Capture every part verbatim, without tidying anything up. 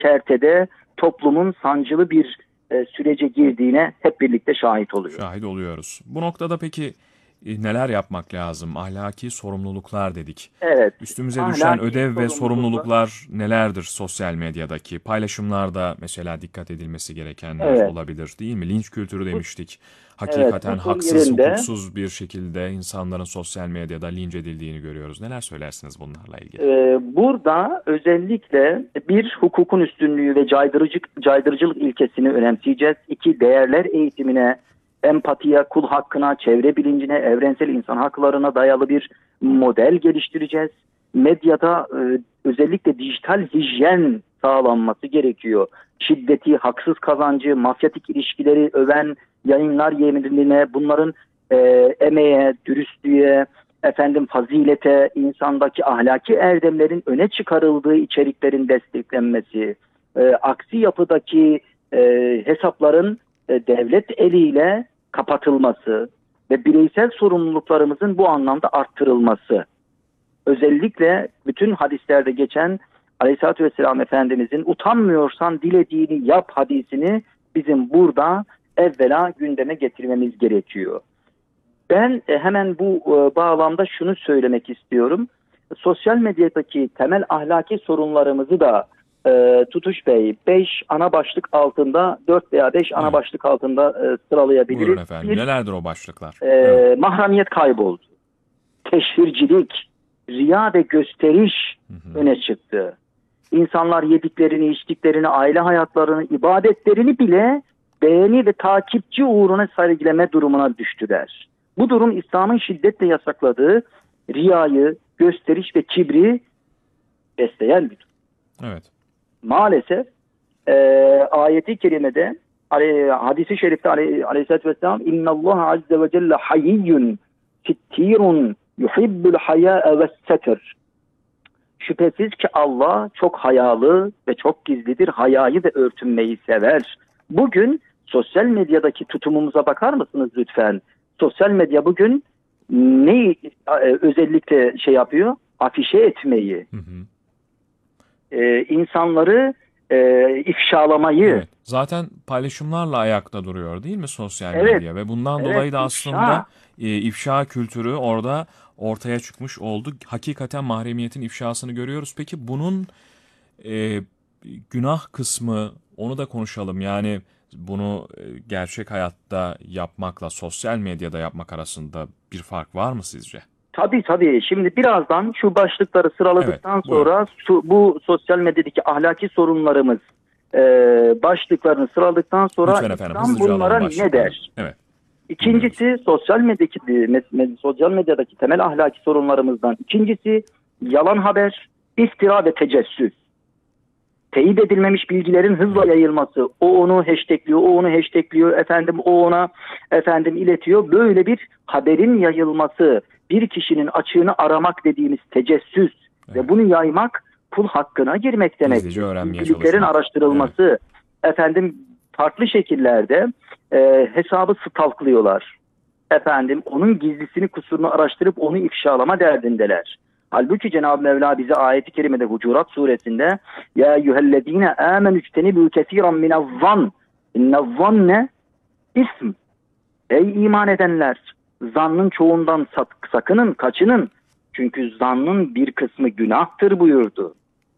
kertede toplumun sancılı bir e, sürece girdiğine hep birlikte şahit oluyoruz. Şahit oluyoruz. Bu noktada peki e, neler yapmak lazım? Ahlaki sorumluluklar dedik. Evet, Üstümüze düşen ahlaki ödev ve sorumluluklar. sorumluluklar nelerdir sosyal medyadaki? Paylaşımlarda mesela dikkat edilmesi gerekenler Evet, olabilir, değil mi? Linç kültürü bu, demiştik. evet, bu Hakikaten soru haksız, yerinde. hukuksuz bir şekilde insanların sosyal medyada linç edildiğini görüyoruz. Neler söylersiniz bunlarla ilgili? Ee, burada özellikle bir, hukukun üstünlüğü ve caydırıcı, caydırıcılık ilkesini önemseyeceğiz. İki, değerler eğitimine, empatiye, kul hakkına, çevre bilincine, evrensel insan haklarına dayalı bir model geliştireceğiz. Medyada e, özellikle dijital hijyen sağlanması gerekiyor. Şiddeti, haksız kazancı, mafyatik ilişkileri öven yayınlar yerine bunların e, emeğe, dürüstlüğe, efendim fazilete, insandaki ahlaki erdemlerin öne çıkarıldığı içeriklerin desteklenmesi, e, aksi yapıdaki e, hesapların e, devlet eliyle kapatılması ve bireysel sorumluluklarımızın bu anlamda arttırılması. Özellikle bütün hadislerde geçen Aleyhisselatü Vesselam Efendimizin utanmıyorsan dilediğini yap hadisini bizim burada evvela gündeme getirmemiz gerekiyor. Ben e, hemen bu e, bağlamda şunu söylemek istiyorum. Sosyal medyadaki temel ahlaki sorunlarımızı da e, Tutuş Bey beş ana başlık altında, dört veya beş ana Evet. başlık altında e, sıralayabiliriz. Buyurun efendim. Bir, Nelerdir o başlıklar? e, Evet. mahremiyet kayboldu. Teşhircilik, riya ve gösteriş Hı hı. öne çıktı. İnsanlar yediklerini, içtiklerini, aile hayatlarını, ibadetlerini bile beğeni ve takipçi uğruna sergileme durumuna düştüler. Bu durum İslam'ın şiddetle yasakladığı riyayı, gösteriş ve kibri besleyen bir durum. Evet. Maalesef e, ayeti kerimede, hadisi şerifte aleyhissalatü vesselam اِنَّ اللّٰهَ عَزَّ وَجَلَّ حَيِّيٌّ سِتِّيرٌ يُحِبُّ الْحَيَاءَ وَالسَّتِرِ. Şüphesiz ki Allah çok hayalı ve çok gizlidir. Hayayı ve örtünmeyi sever. Bugün sosyal medyadaki tutumumuza bakar mısınız lütfen? Sosyal medya bugün neyi e, özellikle şey yapıyor? Afişe etmeyi, Hı hı. e, insanları e, ifşalamayı. Evet. Zaten paylaşımlarla ayakta duruyor değil mi sosyal Evet, medya? Ve bundan evet, dolayı da aslında ifşa. e, ifşa kültürü orada ortaya çıkmış oldu. Hakikaten mahremiyetin ifşasını görüyoruz. Peki bunun e, günah kısmı, onu da konuşalım. Yani bunu e, gerçek hayatta yapmakla sosyal medyada yapmak arasında bir fark var mı sizce? Tabii tabii. Şimdi birazdan şu başlıkları Evet, sıraladıktan buyurun. sonra su, bu sosyal medyadaki ahlaki sorunlarımız e, başlıklarını sıraladıktan sonra Lütfen efendim İslam hızlıca bunlara alalım ne başlıkları. der? Evet, dinliyoruz. İkincisi sosyal medyadaki med- med- sosyal medyadaki temel ahlaki sorunlarımızdan ikincisi yalan haber, iftira ve tecessüs. Teyit edilmemiş bilgilerin hızla Evet. yayılması. O onu hashtagliyor, o onu hashtagliyor, efendim o ona efendim iletiyor. Böyle bir haberin yayılması, bir kişinin açığını aramak dediğimiz tecessüs Evet. ve bunu yaymak kul hakkına girmek demektir. Gizlice öğrenmeye İlgiliklerin çalışmak. araştırılması, efendim farklı şekillerde e, hesabı stalklıyorlar. Efendim onun gizlisini kusurunu araştırıp onu ifşalama derdindeler. Halbuki Cenab-ı Mevla bize ayeti kerimede Hucurat suresinde ya eyyühellezine âmenü ictenibû kesiran minezzan innezzanne ism. Ey iman edenler, zannın çoğundan sakının, kaçının. Çünkü zannın bir kısmı günahtır buyurdu.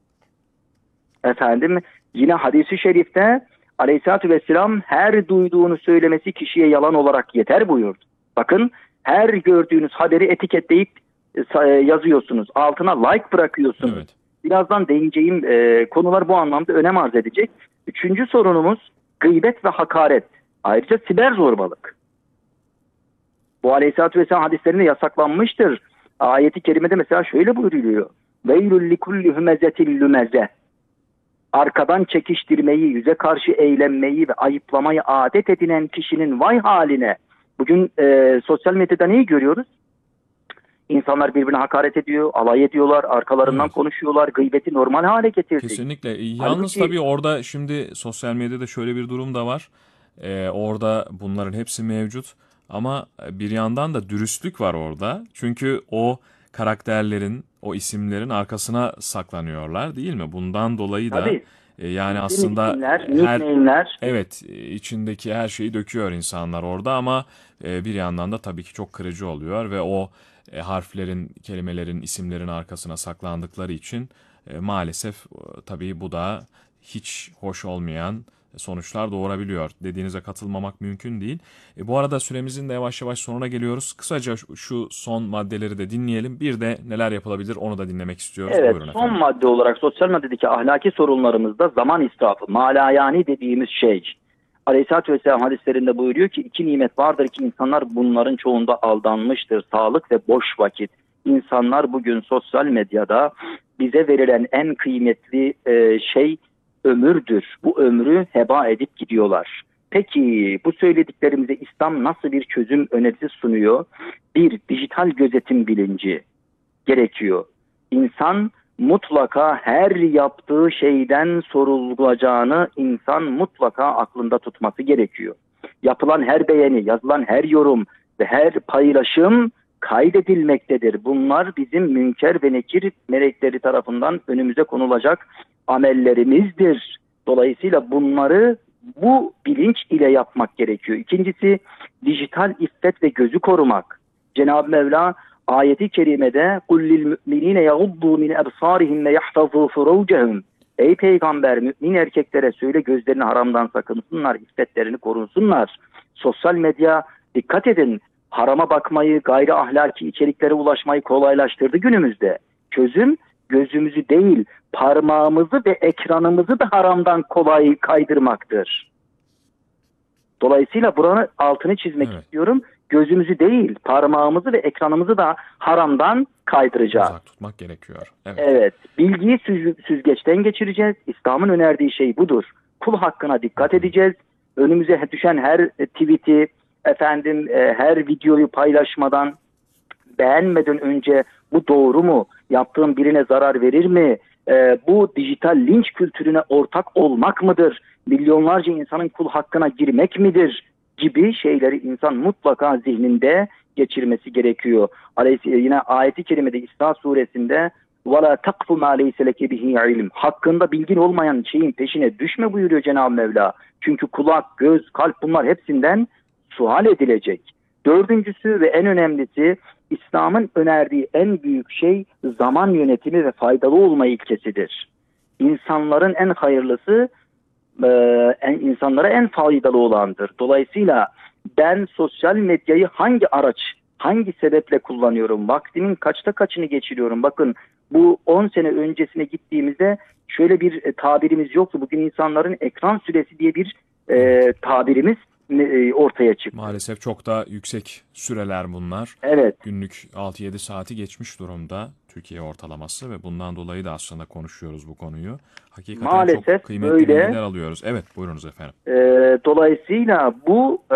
Efendim yine hadis-i şerifte Aleyhisselatü Vesselam her duyduğunu söylemesi kişiye yalan olarak yeter buyurdu. Bakın her gördüğünüz haberi etiketleyip e, yazıyorsunuz. Altına like bırakıyorsunuz. Evet. Birazdan değineceğim e, konular bu anlamda önem arz edecek. Üçüncü sorunumuz gıybet ve hakaret. Ayrıca siber zorbalık. Bu Aleyhisselatü Vesselam hadislerinde yasaklanmıştır. Ayeti kerimede mesela şöyle buyuruluyor. Veylül likulli hümezetil lümeze. Arkadan çekiştirmeyi, yüze karşı eğlenmeyi ve ayıplamayı adet edinen kişinin vay haline. Bugün e, sosyal medyada neyi görüyoruz? İnsanlar birbirine hakaret ediyor, alay ediyorlar, arkalarından Evet. konuşuyorlar, gıybeti normal hale getirdik. Kesinlikle. Yalnız Halbuki, tabii orada şimdi sosyal medyada şöyle bir durum da var. Ee, orada bunların hepsi mevcut. Ama bir yandan da dürüstlük var orada. Çünkü o karakterlerin, o isimlerin arkasına saklanıyorlar değil mi? Bundan dolayı da tabii, E, yani İsim, aslında isimler, her nickname'ler. evet e, içindeki her şeyi döküyor insanlar orada ama e, bir yandan da tabii ki çok kırıcı oluyor ve o e, harflerin, kelimelerin, isimlerin arkasına saklandıkları için e, maalesef e, tabii bu da hiç hoş olmayan sonuçlar doğurabiliyor. Dediğinize katılmamak mümkün değil. E, bu arada süremizin de yavaş yavaş sonuna geliyoruz. Kısaca şu, şu son maddeleri de dinleyelim. Bir de neler yapılabilir onu da dinlemek istiyoruz. Evet, Buyurun son efendim. madde olarak sosyal medyadaki ahlaki sorunlarımızda zaman israfı, malayani dediğimiz şey. Aleyhisselatü Vesselam hadislerinde buyuruyor ki iki nimet vardır ki insanlar bunların çoğunda aldanmıştır. Sağlık ve boş vakit. İnsanlar bugün sosyal medyada bize verilen en kıymetli e, şey ömürdür. Bu ömrü heba edip gidiyorlar. Peki bu söylediklerimize İslam nasıl bir çözüm önerisi sunuyor? Bir, dijital gözetim bilinci gerekiyor. İnsan mutlaka her yaptığı şeyden sorulacağını insan mutlaka aklında tutması gerekiyor. Yapılan her beğeni, yazılan her yorum ve her paylaşım kaydedilmektedir. Bunlar bizim münker ve nekir melekleri tarafından önümüze konulacak amellerimizdir. Dolayısıyla bunları bu bilinç ile yapmak gerekiyor. İkincisi dijital iffet ve gözü korumak. Cenab-ı Mevla ayeti kerimede "Kul lil mu'minine yaguddu min absarihim ve yahfazu furujahum." Ey peygamber, mümin erkeklere söyle gözlerini haramdan sakınsınlar, iffetlerini korunsunlar. Sosyal medya, dikkat edin, harama bakmayı, gayri ahlaki içeriklere ulaşmayı kolaylaştırdı günümüzde. Çözüm gözümüzü değil, parmağımızı ve ekranımızı da haramdan kolay kaydırmaktır. Dolayısıyla buranın altını çizmek Evet. istiyorum. Gözümüzü değil, parmağımızı ve ekranımızı da haramdan kaydıracağız. Uzak tutmak gerekiyor. Evet. Evet, bilgiyi süz süzgeçten geçireceğiz. İslam'ın önerdiği şey budur. Kul hakkına dikkat edeceğiz. Önümüze düşen her tweet'i, efendim e, her videoyu paylaşmadan, beğenmeden önce bu doğru mu? Yaptığım birine zarar verir mi? E, bu dijital linç kültürüne ortak olmak mıdır? Milyonlarca insanın kul hakkına girmek midir? Gibi şeyleri insan mutlaka zihninde geçirmesi gerekiyor. Yine ayeti kerimede İsra suresinde وَلَا تَقْفُ مَا لَيْسَ لَكَ بِهِ عِلْمٍ hakkında bilgin olmayan şeyin peşine düşme buyuruyor Cenab-ı Mevla. Çünkü kulak, göz, kalp bunlar hepsinden sual edilecek. Dördüncüsü ve en önemlisi İslam'ın önerdiği en büyük şey zaman yönetimi ve faydalı olma ilkesidir. İnsanların en hayırlısı en insanlara en faydalı olandır. Dolayısıyla ben sosyal medyayı hangi araç, hangi sebeple kullanıyorum? Vaktimin kaçta kaçını geçiriyorum? Bakın bu on sene öncesine gittiğimizde şöyle bir e, tabirimiz yoktu. Bugün insanların ekran süresi diye bir e, tabirimiz e, ortaya çıktı. Maalesef çok da yüksek süreler bunlar. Evet. Günlük altı yedi saati geçmiş durumda Türkiye ortalaması ve bundan dolayı da aslında konuşuyoruz bu konuyu. Hakikaten Maalesef çok kıymetli böyle. bilgiler alıyoruz. Evet, buyurunuz efendim. E, dolayısıyla bu e,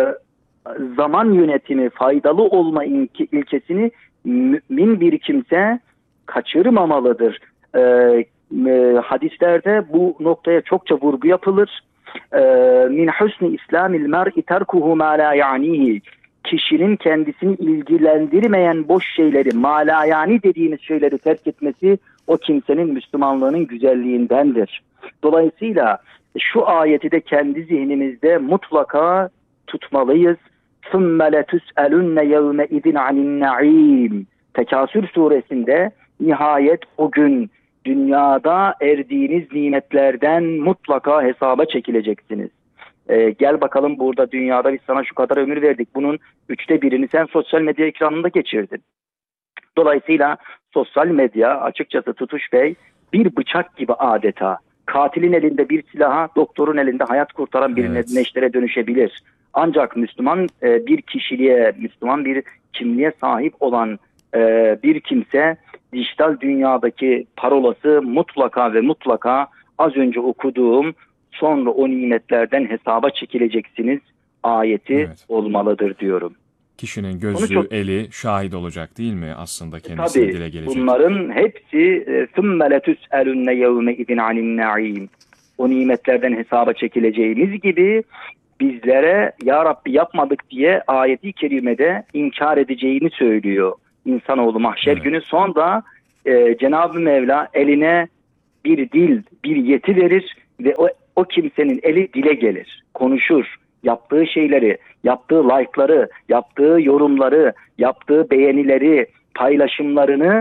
zaman yönetimi, faydalı olma ilke, ilkesini mümin bir kimse kaçırmamalıdır. E, e, hadislerde bu noktaya çokça vurgu yapılır. E, min husni islamil mer'i terkuhu ma la ya'nihi. Kişinin kendisini ilgilendirmeyen boş şeyleri, malayani dediğimiz şeyleri terk etmesi o kimsenin Müslümanlığının güzelliğindendir. Dolayısıyla şu ayeti de kendi zihnimizde mutlaka tutmalıyız. ثُمَّ لَتُسْأَلُنَّ يَوْمَئِذٍ عَنِ النَّعِيمِ Tekasür suresinde nihayet o gün dünyada erdiğiniz nimetlerden mutlaka hesaba çekileceksiniz. Ee, gel bakalım burada dünyada biz sana şu kadar ömür verdik. Bunun üçte birini sen sosyal medya ekranında geçirdin. Dolayısıyla sosyal medya açıkçası Tutuş Bey bir bıçak gibi adeta. Katilin elinde bir silaha, doktorun elinde hayat kurtaran bir Evet. neştere dönüşebilir. Ancak Müslüman e, bir kişiliğe, Müslüman bir kimliğe sahip olan e, bir kimse dijital dünyadaki parolası mutlaka ve mutlaka az önce okuduğum sonra o nimetlerden hesaba çekileceksiniz ayeti Evet. olmalıdır diyorum. Kişinin gözü, çok- eli şahit olacak değil mi aslında kendisine Tabii dile gelecek? bunların hepsi ثُمَّ لَتُسْأَلُنَّ يَوْمَئِذٍ عَنِ النَّعِيمِ o nimetlerden hesaba çekileceğimiz gibi bizlere ya Rabbi yapmadık diye ayeti kerimede inkar edeceğini söylüyor. İnsanoğlu mahşer Evet. günü sonra e, Cenab-ı Mevla eline bir dil, bir yeti verir ve o, o kimsenin eli dile gelir, konuşur. Yaptığı şeyleri, yaptığı like'ları, yaptığı yorumları, yaptığı beğenileri, paylaşımlarını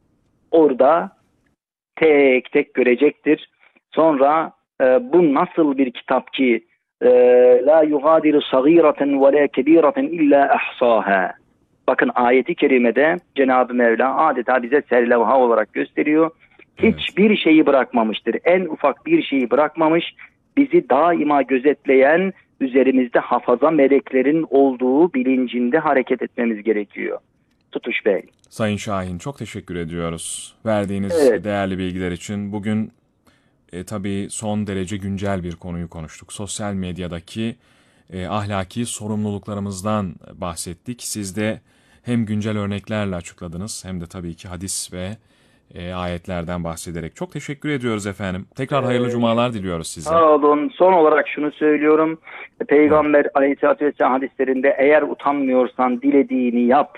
orada tek tek görecektir. Sonra e, bu nasıl bir kitap ki e, la yugadiru sagiraten ve la kebiraten illa ahsaha. Bakın ayeti kerimede Cenab-ı Mevla adeta bize serlevha olarak gösteriyor. Evet. Hiçbir şeyi bırakmamıştır. En ufak bir şeyi bırakmamış. Bizi daima gözetleyen, üzerimizde hafaza meleklerin olduğu bilincinde hareket etmemiz gerekiyor. Tutuş Bey. Sayın Şahin, çok teşekkür ediyoruz verdiğiniz Evet. değerli bilgiler için. Bugün e, tabii son derece güncel bir konuyu konuştuk. Sosyal medyadaki e, ahlaki sorumluluklarımızdan bahsettik. Siz de hem güncel örneklerle açıkladınız hem de tabii ki hadis ve e, ayetlerden bahsederek. Çok teşekkür ediyoruz efendim. Tekrar hayırlı Ee, cumalar diliyoruz size. Sağ olun. Son olarak şunu söylüyorum. Peygamber Aleyhisselatü Vesselam hadislerinde eğer utanmıyorsan dilediğini yap.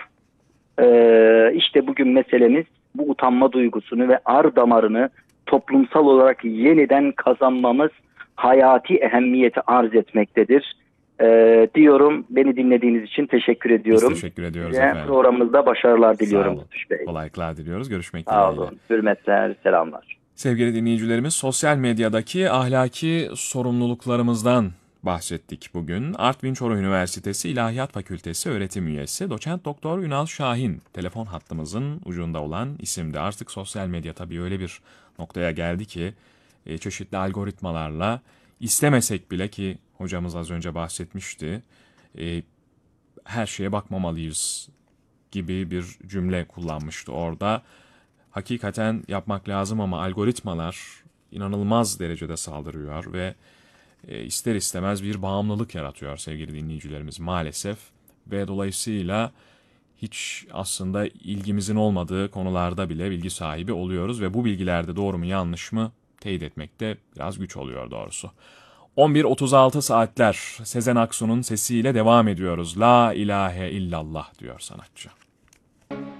Ee, işte bugün meselemiz bu utanma duygusunu ve ar damarını toplumsal olarak yeniden kazanmamız hayati ehemmiyeti arz etmektedir. Ee, diyorum. Beni dinlediğiniz için teşekkür ediyorum. Biz teşekkür ediyoruz Size efendim. programımızda başarılar diliyorum. Sağ olun. Tutuş Bey. Kolaylıklar diliyoruz. Görüşmek Sağ dileğiyle. olun. Hürmetler, selamlar. Sevgili dinleyicilerimiz, sosyal medyadaki ahlaki sorumluluklarımızdan bahsettik bugün. Artvin Çoruh Üniversitesi İlahiyat Fakültesi öğretim üyesi Doçent Doktor Ünal Şahin telefon hattımızın ucunda olan isimdi. Artık sosyal medya tabii öyle bir noktaya geldi ki e, çeşitli algoritmalarla istemesek bile, ki hocamız az önce bahsetmişti, e, her şeye bakmamalıyız gibi bir cümle kullanmıştı orada. Hakikaten yapmak lazım ama algoritmalar inanılmaz derecede saldırıyor ve e, ister istemez bir bağımlılık yaratıyor sevgili dinleyicilerimiz maalesef. Ve dolayısıyla hiç aslında ilgimizin olmadığı konularda bile bilgi sahibi oluyoruz ve bu bilgilerde doğru mu yanlış mı teyit etmekte biraz güç oluyor doğrusu. on bir otuz altı saatler Sezen Aksu'nun sesiyle devam ediyoruz. La ilahe illallah diyor sanatçı.